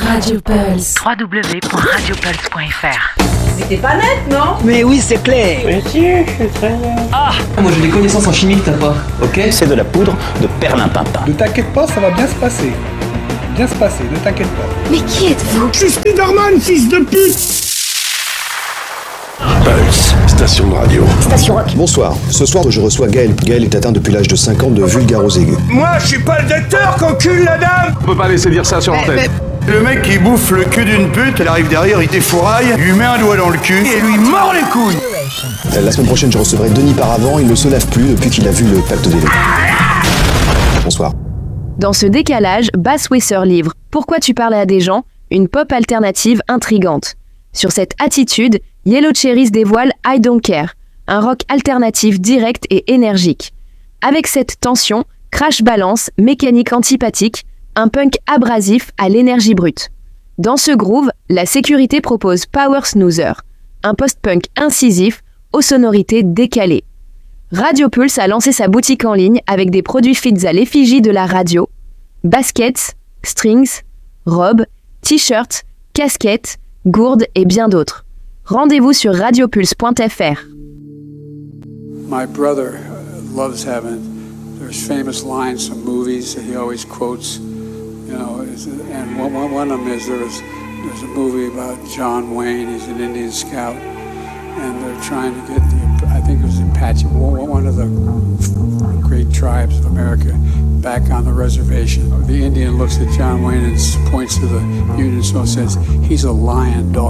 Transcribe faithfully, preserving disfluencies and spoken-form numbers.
Radio Pulse. w w w point radio pulse point f r. Mais t'es pas net, non? Mais oui, c'est clair. Mais si, je suis très net. Ah, moi j'ai des connaissances en chimie que t'as pas, ok? C'est de la poudre de perlimpinpin. Ne t'inquiète pas, ça va bien se passer. Bien se passer, ne t'inquiète pas. Mais qui êtes-vous? Je suis Spider-Man, fils de pute! Pulse, station de radio. Station rock. Bonsoir, ce soir je reçois Gaël. Gaël est atteint depuis l'âge de cinq ans de vulgarose aiguë. Moi, je suis pas le docteur qu'encule la dame! On peut pas laisser dire ça sur l'antenne. Le mec qui bouffe le cul d'une pute, elle arrive derrière, il défouraille, lui met un doigt dans le cul et lui mord les couilles! La semaine prochaine je recevrai Denis Paravant, il ne se lave plus depuis qu'il a vu le pacte des loups. Bonsoir. Dans ce décalage, Bass Weser livre Pourquoi tu parlais à des gens, une pop alternative intrigante. Sur cette attitude, Yellow Cherries dévoile I Don't Care, un rock alternatif direct et énergique. Avec cette tension, crash balance, mécanique antipathique, un punk abrasif à l'énergie brute. Dans ce groove, la sécurité propose Power Snoozer, un post-punk incisif aux sonorités décalées. Radio Pulse a lancé sa boutique en ligne avec des produits fits à l'effigie de la radio, baskets, strings, robes, t-shirts, casquettes, gourdes et bien d'autres. Rendez-vous sur radio pulse point f r. My brother loves heaven. There's famous lines from movies that he always quotes, you know, and one, one of them is there's, there's a movie about John Wayne. He's an Indian scout, and they're trying to get the, I think it was the Apache, one of the great tribes of America, back on the reservation. The Indian looks at John Wayne and points to the Union, so says, he's a lion dog.